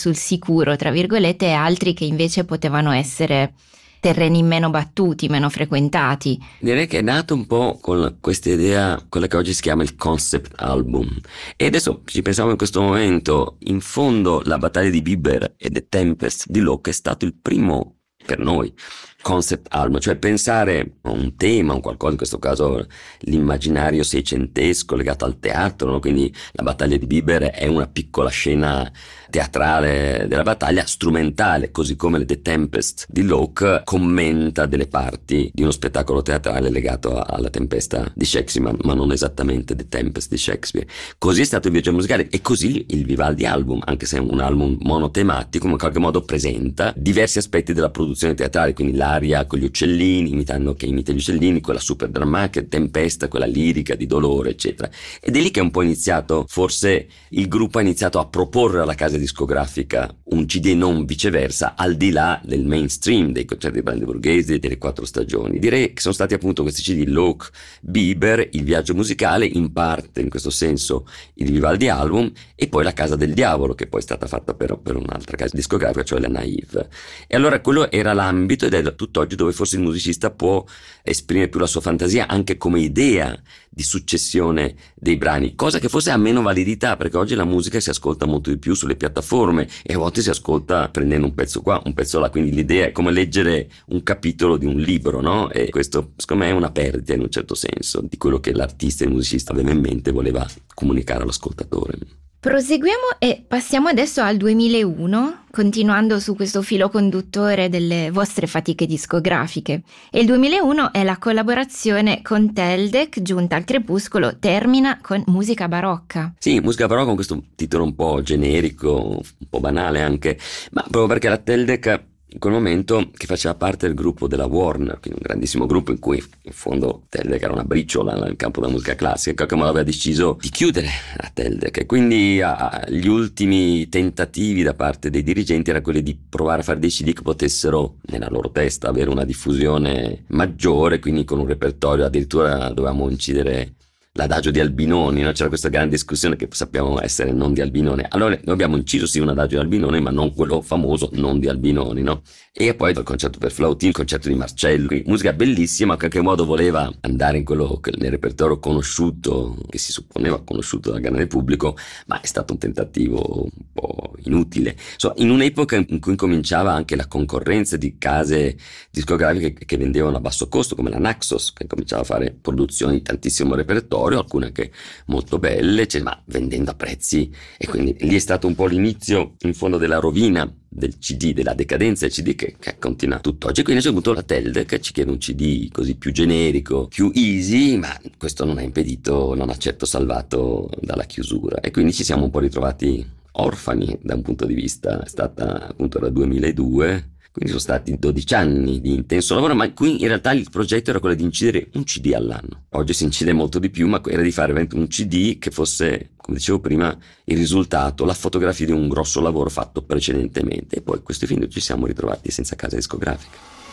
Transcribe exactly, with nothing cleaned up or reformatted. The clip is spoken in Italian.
sul sicuro, tra virgolette, e altri che invece potevano essere terreni meno battuti, meno frequentati. Direi che è nato un po' con questa idea, quella che oggi si chiama il concept album. E adesso ci pensiamo in questo momento, in fondo la battaglia di Bieber e The Tempest di Locke è stato il primo, per noi, concept album, cioè pensare a un tema, un qualcosa, in questo caso l'immaginario seicentesco legato al teatro, no? Quindi la battaglia di Bieber è una piccola scena teatrale della battaglia, strumentale, così come The Tempest di Locke commenta delle parti di uno spettacolo teatrale legato alla tempesta di Shakespeare, ma non esattamente The Tempest di Shakespeare. Così è stato il viaggio musicale e così il Vivaldi album, anche se è un album monotematico, ma in qualche modo presenta diversi aspetti della produzione teatrale, quindi l'aria con gli uccellini, imitando che imita gli uccellini, quella super drammatica, tempesta, quella lirica di dolore, eccetera. Ed è lì che è un po' iniziato, forse il gruppo ha iniziato a proporre alla casa discografica un C D e non viceversa, al di là del mainstream dei concerti brandeburghesi e delle quattro stagioni. Direi che sono stati appunto questi C D, Locke, Bieber, il viaggio musicale, in parte in questo senso il Vivaldi album, e poi la Casa del Diavolo, che poi è stata fatta per, per un'altra casa discografica, cioè la Naive. E allora quello era l'ambito, ed è da tutt'oggi dove forse il musicista può esprimere più la sua fantasia anche come idea di successione dei brani, cosa che forse ha meno validità, perché oggi la musica si ascolta molto di più sulle piattaforme e a volte si ascolta prendendo un pezzo qua, un pezzo là, quindi l'idea è come leggere un capitolo di un libro, no? E questo secondo me è una perdita in un certo senso di quello che l'artista e il musicista aveva in mente e voleva comunicare all'ascoltatore. Proseguiamo e passiamo adesso al duemilauno, continuando su questo filo conduttore delle vostre fatiche discografiche. E il duemilauno è la collaborazione con Teldec, giunta al crepuscolo, termina con Musica barocca. Sì, Musica barocca con questo titolo un po' generico, un po' banale anche, ma proprio perché la Teldec in quel momento, che faceva parte del gruppo della Warner, quindi un grandissimo gruppo in cui in fondo Teldec era una briciola nel campo della musica classica, in qualche modo aveva deciso di chiudere la Teldec, e quindi ah, gli ultimi tentativi da parte dei dirigenti era quelli di provare a fare dei C D che potessero nella loro testa avere una diffusione maggiore, quindi con un repertorio, addirittura dovevamo incidere l'adagio di Albinoni, no? C'era questa grande discussione che sappiamo essere non di Albinoni. Allora noi abbiamo inciso sì un adagio di Albinoni, ma non quello famoso non di Albinoni, no? E poi il concerto per flauti, il concerto di Marcello, musica bellissima, che in qualche modo voleva andare in quello nel repertorio conosciuto, che si supponeva conosciuto dal grande pubblico, ma è stato un tentativo un po' inutile. Insomma, in un'epoca in cui cominciava anche la concorrenza di case discografiche che vendevano a basso costo, come la Naxos, che cominciava a fare produzioni di tantissimo repertorio, alcune anche molto belle, cioè, ma vendendo a prezzi, e quindi lì è stato un po' l'inizio in fondo della rovina del C D, della decadenza del C D che, che continua tutt'oggi. Quindi c'è avuto la Teldec che ci chiede un C D così più generico, più easy, ma questo non ha impedito, non ha certo salvato dalla chiusura, e quindi ci siamo un po' ritrovati orfani da un punto di vista. È stata appunto dal duemiladue, quindi sono stati dodici anni di intenso lavoro, ma qui in realtà il progetto era quello di incidere un C D all'anno. Oggi si incide molto di più, ma era di fare un C D che fosse, come dicevo prima, il risultato, la fotografia di un grosso lavoro fatto precedentemente. E poi questo film ci siamo ritrovati senza casa discografica.